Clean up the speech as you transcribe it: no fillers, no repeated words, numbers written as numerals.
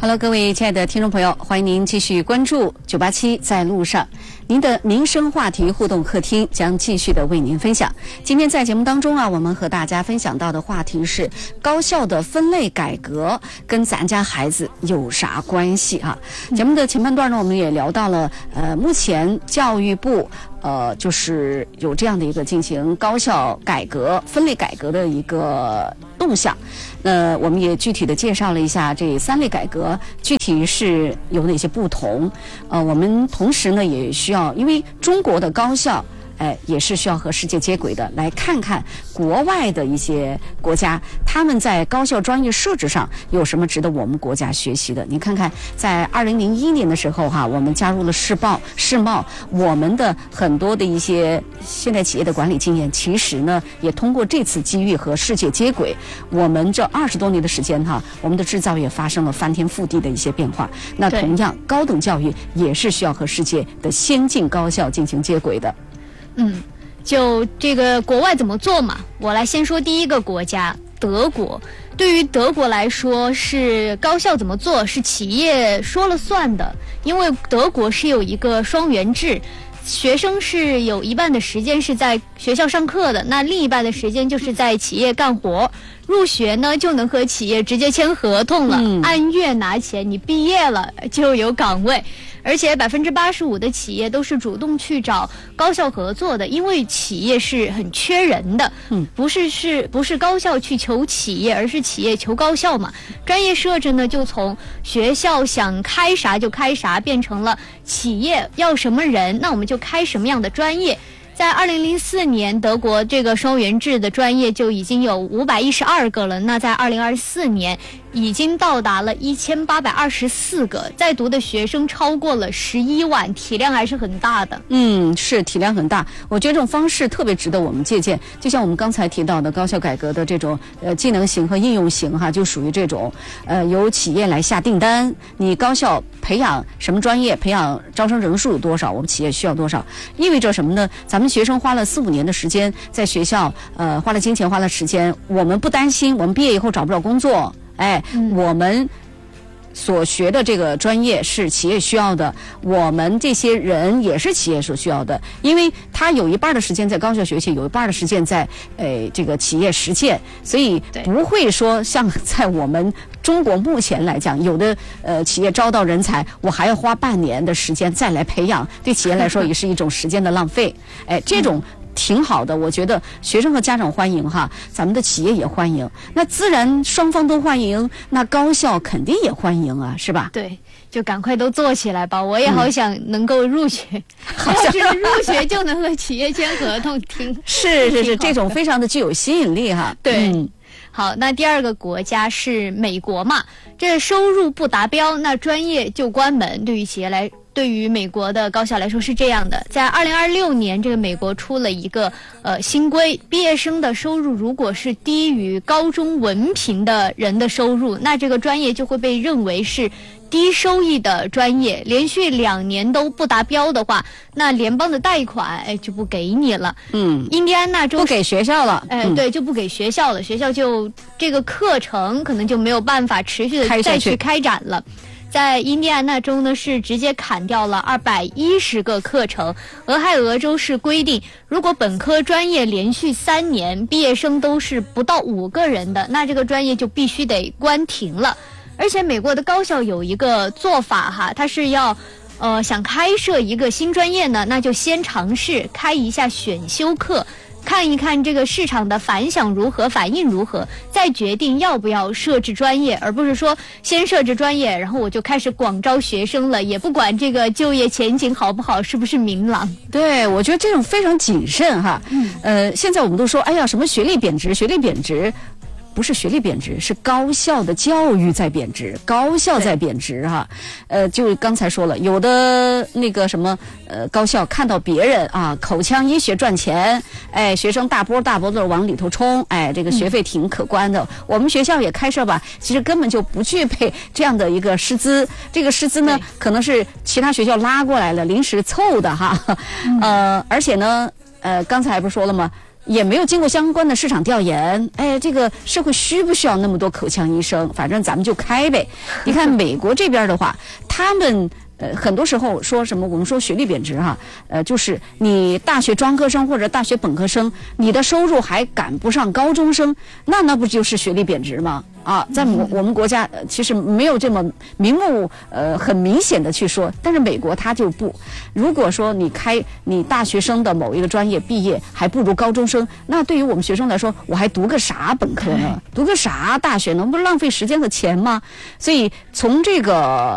Hello， 各位亲爱的听众朋友，欢迎您继续关注987在路上。您的民生话题互动客厅将继续的为您分享。今天在节目当中啊，我们和大家分享到的话题是高校的分类改革跟咱家孩子有啥关系啊？节目的前半段呢，我们也聊到了目前教育部就是有这样的一个进行高校改革、分类改革的一个动向。我们也具体的介绍了一下这3类改革具体是有哪些不同。我们同时呢也需要，因为中国的高校也是需要和世界接轨的，来看看国外的一些国家，他们在高校专业设置上有什么值得我们国家学习的。你看看，在2001年的时候我们加入了世贸，我们的很多的一些现代企业的管理经验，其实呢也通过这次机遇和世界接轨，我们这20多年的时间我们的制造业发生了翻天覆地的一些变化。那同样，高等教育也是需要和世界的先进高校进行接轨的。 就这个国外怎么做嘛，我来先说第一个国家德国。对于德国来说，是高校怎么做是企业说了算的，因为德国是有一个双元制，学生是有一半的时间是在学校上课的，那另一半的时间就是在企业干活。入学呢就能和企业直接签合同了，按月拿钱，你毕业了就有岗位。而且85%的企业都是主动去找高校合作的，因为企业是很缺人的，不是高校去求企业，而是企业求高校嘛。专业设置呢，就从学校想开啥就开啥，变成了企业要什么人，那我们就开什么样的专业。在2004年，德国这个双元制的专业就已经有512个了，那在2024年已经到达了1824个，在读的学生超过了11万，体量还是很大的。 是体量很大。我觉得这种方式特别值得我们借鉴。就像我们刚才提到的高校改革的这种技能型和应用型就属于这种由企业来下订单，你高校培养什么专业，培养招生人数有多少，我们企业需要多少，意味着什么呢？咱们学生花了4、5年的时间在学校花了金钱花了时间，我们不担心我们毕业以后找不着工作，我们所学的这个专业是企业需要的，我们这些人也是企业所需要的，因为他有一半的时间在高校学习，有一半的时间在这个企业实践，所以不会说像在我们中国目前来讲，有的企业招到人才，我还要花半年的时间再来培养，对企业来说也是一种时间的浪费。这种挺好的，我觉得学生和家长欢迎咱们的企业也欢迎，那自然双方都欢迎，那高校肯定也欢迎啊，是吧？ 对，就赶快都做起来吧，我也好想能够入学，要是入学就能和企业签合同， 是，这种非常的具有吸引力对。好，那第二个国家是美国嘛，这收入不达标，那专业就关门。对于美国的高校来说是这样的，在2026年，这个美国出了一个新规，毕业生的收入如果是低于高中文凭的人的收入，那这个专业就会被认为是低收益的专业，连续2年都不达标的话，那联邦的贷款就不给你了。印第安纳州不给学校了。 对，就不给学校了，学校就这个课程可能就没有办法持续的再去开展了。在印第安纳州呢，是直接砍掉了210个课程。俄亥俄州是规定，如果本科专业连续3年毕业生都是不到5个人的，那这个专业就必须得关停了。而且美国的高校有一个做法它是要想开设一个新专业呢，那就先尝试开一下选修课，看一看这个市场的反响如何，反应如何，再决定要不要设置专业，而不是说先设置专业，然后我就开始广招学生了，也不管这个就业前景好不好，是不是明朗。 对，我觉得这种非常谨慎现在我们都说什么学历贬值，不是学历贬值，是高校的教育在贬值，高校在贬值就刚才说了，有的那个什么高校看到别人口腔医学赚钱，学生大波的往里头冲，这个学费挺可观的，我们学校也开设吧，其实根本就不具备这样的一个师资，这个师资呢可能是其他学校拉过来了，临时凑的而且呢刚才不是说了吗？ 也没有经过相关的市场调研，哎，这个社会需不需要那么多口腔医生？反正咱们就开呗。你看美国这边的话，他们很多时候说什么，我们说学历贬值哈，就是你大学专科生或者大学本科生，你的收入还赶不上高中生，那不就是学历贬值吗？啊，在我们国家其实没有这么明目很明显的去说，但是美国它就不。如果说你大学生的某一个专业毕业还不如高中生，那对于我们学生来说，我还读个啥本科呢？读个啥大学呢？不是浪费时间和钱吗？所以从这个